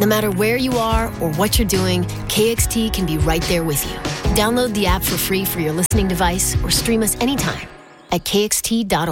No matter where you are or what you're doing, KXT can be right there with you. Download the app for free for your listening device or stream us anytime at kxt.org.